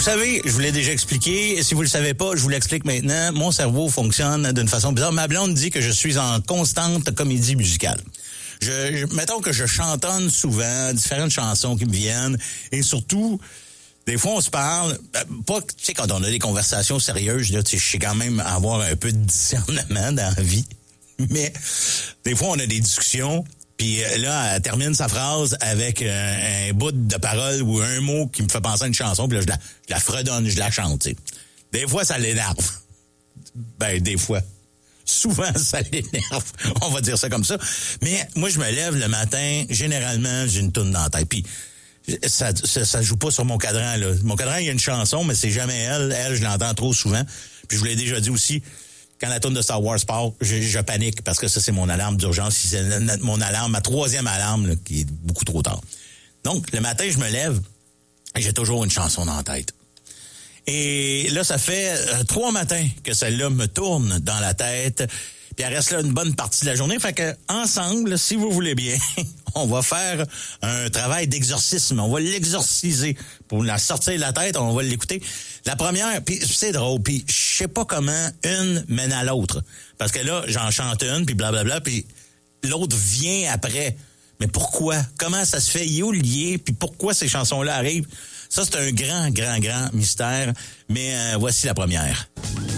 vous savez, je vous l'ai déjà expliqué. Si vous le savez pas, je vous l'explique maintenant. Mon cerveau fonctionne d'une façon bizarre. Ma blonde dit que je suis en constante comédie musicale. Mettons que je chantonne souvent différentes chansons qui me viennent. Et surtout, des fois, on se parle. Pas, tu sais, quand on a des conversations sérieuses, là, je sais quand même avoir un peu de discernement dans la vie. Mais des fois, on a des discussions. Puis là, elle termine sa phrase avec un bout de parole ou un mot qui me fait penser à une chanson. Puis là, je la fredonne, je la chante. T'sais. Des fois, ça l'énerve. Ben, des fois. Souvent, ça l'énerve. On va dire ça comme ça. Mais moi, je me lève le matin. Généralement, j'ai une toune dans la tête. Puis ça joue pas sur mon cadran. Là. Mon cadran, il y a une chanson, mais c'est jamais elle. Elle, je l'entends trop souvent. Puis je vous l'ai déjà dit aussi. Quand la tourne de Star Wars part, je panique parce que ça, c'est mon alarme d'urgence. C'est mon alarme, ma troisième alarme, là, qui est beaucoup trop tard. Donc, le matin, je me lève et j'ai toujours une chanson dans la tête. Et là, ça fait 3 matins que celle-là me tourne dans la tête. Puis elle reste là une bonne partie de la journée. Fait que, ensemble, si vous voulez bien, on va faire un travail d'exorcisme. On va l'exorciser pour la sortir de la tête. On va l'écouter. La première, puis c'est drôle. Puis je sais pas comment une mène à l'autre. Parce que là, j'en chante une, puis blablabla, puis l'autre vient après. Mais pourquoi? Comment ça se fait? Il est où le lien? Puis pourquoi ces chansons-là arrivent? Ça, c'est un grand, grand, grand mystère. Mais voici la première.